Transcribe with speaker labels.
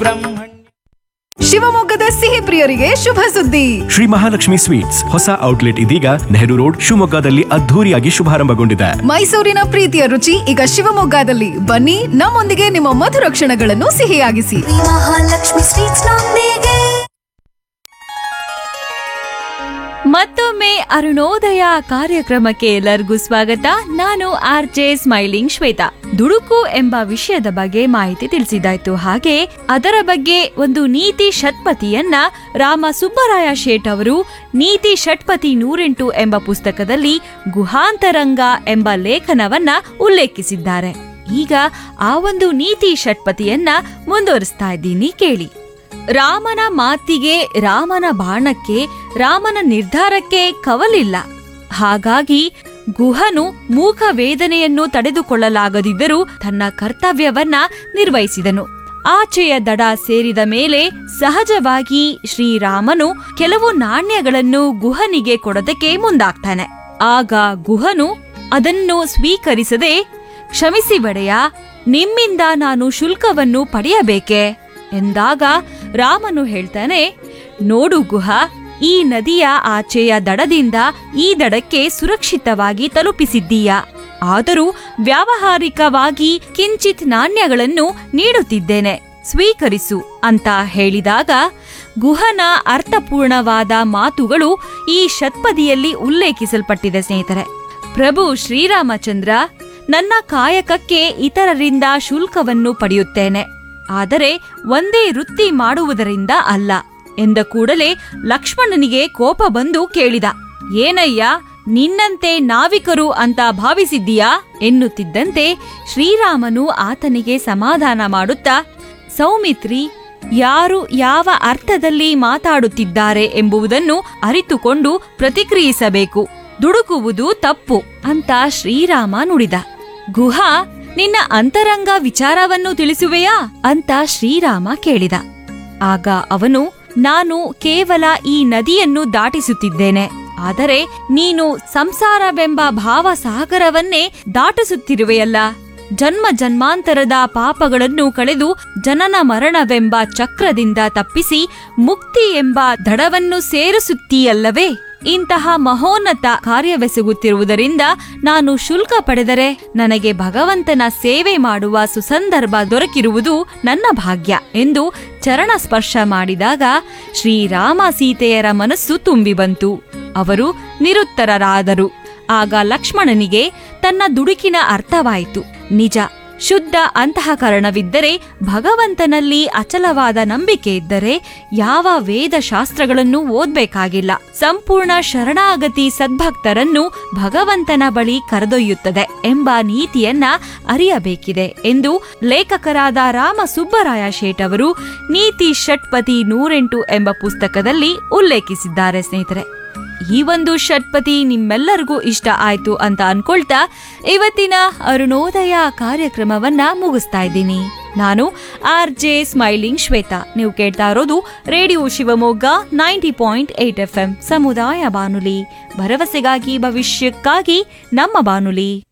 Speaker 1: ಶಿವಮೊಗ್ಗದ ಸಿಹಿ ಪ್ರಿಯರಿಗೆ ಶುಭ ಸುದ್ದಿ.
Speaker 2: ಶ್ರೀ ಮಹಾಲಕ್ಷ್ಮಿ ಸ್ವೀಟ್ಸ್ ಹೊಸ ಔಟ್ಲೆಟ್ ಇದೀಗ ನೆಹರು ರೋಡ್ ಶಿವಮೊಗ್ಗದಲ್ಲಿ ಅದ್ಧೂರಿಯಾಗಿ ಶುಭಾರಂಭಗೊಂಡಿದೆ.
Speaker 1: ಮೈಸೂರಿನ ಪ್ರೀತಿಯ ರುಚಿ ಈಗ ಶಿವಮೊಗ್ಗದಲ್ಲಿ. ಬನ್ನಿ, ನಮ್ಮೊಂದಿಗೆ ನಿಮ್ಮ ಮಧುರ ಕ್ಷಣಗಳನ್ನು ಸಿಹಿಯಾಗಿಸಿ.
Speaker 3: ಮಹಾಲಕ್ಷ್ಮಿ ಸ್ವೀಟ್ಸ್ ನೊಂದಿಗೆ.
Speaker 4: ಮತ್ತೊಮ್ಮೆ ಅರುಣೋದಯ ಕಾರ್ಯಕ್ರಮಕ್ಕೆ ಎಲ್ಲರಿಗೂ ಸ್ವಾಗತ. ನಾನು ಆರ್ಜೆ ಸ್ಮೈಲಿಂಗ್ ಶ್ವೇತಾ. ದುಡುಕು ಎಂಬ ವಿಷಯದ ಬಗ್ಗೆ ಮಾಹಿತಿ ತಿಳಿಸಿದಾಯ್ತು. ಹಾಗೆ ಅದರ ಬಗ್ಗೆ ಒಂದು ನೀತಿ ಷಟ್ಪತಿಯನ್ನ ರಾಮ ಸುಬ್ಬರಾಯ ಶೇಟ್ ಅವರು ನೀತಿ ಷಟ್ಪತಿ 108 ಎಂಬ ಪುಸ್ತಕದಲ್ಲಿ ಗುಹಾಂತರಂಗ ಎಂಬ ಲೇಖನವನ್ನ ಉಲ್ಲೇಖಿಸಿದ್ದಾರೆ. ಈಗ ಆ ಒಂದು ನೀತಿ ಷಟ್ಪತಿಯನ್ನ ಮುಂದುವರಿಸ್ತಾ ಇದ್ದೀನಿ, ಕೇಳಿ. ರಾಮನ ಮಾತಿಗೆ, ರಾಮನ ಬಾಣಕ್ಕೆ, ರಾಮನ ನಿರ್ಧಾರಕ್ಕೆ ಕವಲಿಲ್ಲ. ಹಾಗಾಗಿ ಗುಹನು ಮೂಕ ವೇದನೆಯನ್ನು ತಡೆದುಕೊಳ್ಳಲಾಗದಿದ್ದರೂ ತನ್ನ ಕರ್ತವ್ಯವನ್ನ ನಿರ್ವಹಿಸಿದನು. ಆಚೆಯ ದಡ ಸೇರಿದ ಮೇಲೆ ಸಹಜವಾಗಿ ಶ್ರೀರಾಮನು ಕೆಲವು ನಾಣ್ಯಗಳನ್ನು ಗುಹನಿಗೆ ಕೊಡೋದಕ್ಕೆ ಮುಂದಾಗ್ತಾನೆ. ಆಗ ಗುಹನು ಅದನ್ನು ಸ್ವೀಕರಿಸದೆ, ಕ್ಷಮಿಸಿ ಒಡೆಯ, ನಿಮ್ಮಿಂದ ನಾನು ಶುಲ್ಕವನ್ನು ಪಡೆಯಬೇಕೆ ಎಂದಾಗ ರಾಮನು ಹೇಳ್ತಾನೆ, ನೋಡು ಗುಹ, ಈ ನದಿಯ ಆಚೆಯ ದಡದಿಂದ ಈ ದಡಕ್ಕೆ ಸುರಕ್ಷಿತವಾಗಿ ತಲುಪಿಸಿದ್ದೀಯಾ. ಆದರೂ ವ್ಯಾವಹಾರಿಕವಾಗಿ ಕಿಂಚಿತ್ ನಾಣ್ಯಗಳನ್ನು ನೀಡುತ್ತಿದ್ದೇನೆ, ಸ್ವೀಕರಿಸು ಅಂತ ಹೇಳಿದಾಗ ಗುಹನ ಅರ್ಥಪೂರ್ಣವಾದ ಮಾತುಗಳು ಈ ಷಟ್ಪದಿಯಲ್ಲಿ ಉಲ್ಲೇಖಿಸಲ್ಪಟ್ಟಿದೆ. ಸ್ನೇಹಿತರೆ, ಪ್ರಭು ಶ್ರೀರಾಮಚಂದ್ರ, ನನ್ನ ಕಾಯಕಕ್ಕೆ ಇತರರಿಂದ ಶುಲ್ಕವನ್ನು ಪಡೆಯುತ್ತೇನೆ, ಆದರೆ ಒಂದೇ ವೃತ್ತಿ ಮಾಡುವುದರಿಂದ ಅಲ್ಲ ಎಂದ ಕೂಡಲೇ ಲಕ್ಷ್ಮಣನಿಗೆ ಕೋಪ ಬಂದು ಕೇಳಿದ, ಏನಯ್ಯ, ನಿನ್ನಂತೆ ನಾವಿಕರು ಅಂತ ಭಾವಿಸಿದ್ದೀಯಾ ಎನ್ನುತ್ತಿದ್ದಂತೆ ಶ್ರೀರಾಮನು ಆತನಿಗೆ ಸಮಾಧಾನ ಮಾಡುತ್ತಾ, ಸೌಮಿತ್ರಿ, ಯಾರು ಯಾವ ಅರ್ಥದಲ್ಲಿ ಮಾತಾಡುತ್ತಿದ್ದಾರೆ ಎಂಬುದನ್ನು ಅರಿತುಕೊಂಡು ಪ್ರತಿಕ್ರಿಯಿಸಬೇಕು, ದುಡುಕುವುದು ತಪ್ಪು ಅಂತ ಶ್ರೀರಾಮ ನುಡಿದ. ಗುಹ, ನಿನ್ನ ಅಂತರಂಗ ವಿಚಾರವನ್ನು ತಿಳಿಸುವೆಯಾ ಅಂತ ಶ್ರೀರಾಮ ಕೇಳಿದ. ಆಗ ಅವನು, ನಾನು ಕೇವಲ ಈ ನದಿಯನ್ನು ದಾಟಿಸುತ್ತಿದ್ದೇನೆ, ಆದರೆ ನೀನು ಸಂಸಾರವೆಂಬ ಭಾವಸಾಗರವನ್ನೇ ದಾಟಿಸುತ್ತಿರುವೆಯಲ್ಲ. ಜನ್ಮ ಜನ್ಮಾಂತರದ ಪಾಪಗಳನ್ನು ಕಳೆದು ಜನನ ಮರಣವೆಂಬ ಚಕ್ರದಿಂದ ತಪ್ಪಿಸಿ ಮುಕ್ತಿ ಎಂಬ ದಡವನ್ನು ಸೇರಿಸುತ್ತೀಯಲ್ಲವೇ. ಇಂತಹ ಮಹೋನ್ನತ ಕಾರ್ಯವೆಸಗುತ್ತಿರುವುದರಿಂದ ನಾನು ಶುಲ್ಕ ಪಡೆದರೆ ನನಗೆ ಭಗವಂತನ ಸೇವೆ ಮಾಡುವ ಸುಸಂದರ್ಭ ದೊರಕಿರುವುದು ನನ್ನ ಭಾಗ್ಯ ಎಂದು ಚರಣ ಸ್ಪರ್ಶ ಮಾಡಿದಾಗ ಶ್ರೀರಾಮ ಸೀತೆಯರ ಮನಸ್ಸು ತುಂಬಿ ಬಂತು. ಅವರು ನಿರುತ್ತರರಾದರು. ಆಗ ಲಕ್ಷ್ಮಣನಿಗೆ ತನ್ನ ದುಡುಕಿನ ಅರ್ಥವಾಯಿತು. ನಿಜ, ಶುದ್ಧ ಅಂತಃಕರಣವಿದ್ದರೆ, ಭಗವಂತನಲ್ಲಿ ಅಚಲವಾದ ನಂಬಿಕೆ ಇದ್ದರೆ ಯಾವ ವೇದ ಶಾಸ್ತ್ರಗಳನ್ನು ಓದ್ಬೇಕಾಗಿಲ್ಲ. ಸಂಪೂರ್ಣ ಶರಣಾಗತಿ ಸದ್ಭಕ್ತರನ್ನು ಭಗವಂತನ ಬಳಿ ಕರೆದೊಯ್ಯುತ್ತದೆ ಎಂಬ ನೀತಿಯನ್ನ ಅರಿಯಬೇಕಿದೆ ಎಂದು ಲೇಖಕರಾದ ರಾಮ ಸುಬ್ಬರಾಯ ಶೇಟ್ ಅವರು ನೀತಿ ಷಟ್ಪತಿ 108 ಎಂಬ ಪುಸ್ತಕದಲ್ಲಿ ಉಲ್ಲೇಖಿಸಿದ್ದಾರೆ. ಸ್ನೇಹಿತರೆ, ಈ ಒಂದು ಷಟ್ಪತಿ ನಿಮ್ಮೆಲ್ಲರಿಗೂ ಇಷ್ಟ ಆಯ್ತು ಅಂತ ಅನ್ಕೊಳ್ತಾ ಇವತ್ತಿನ ಅರುಣೋದಯ ಕಾರ್ಯಕ್ರಮವನ್ನ ಮುಗಿಸ್ತಾ ಇದ್ದೀನಿ. ನಾನು ಆರ್ಜೆ ಸ್ಮೈಲಿಂಗ್ ಶ್ವೇತಾ. ನೀವು ಕೇಳ್ತಾ ಇರೋದು ರೇಡಿಯೋ ಶಿವಮೊಗ್ಗ 90.8 FM ಸಮುದಾಯ ಬಾನುಲಿ, ಭರವಸೆಗಾಗಿ ಭವಿಷ್ಯಕ್ಕಾಗಿ ನಮ್ಮ ಬಾನುಲಿ.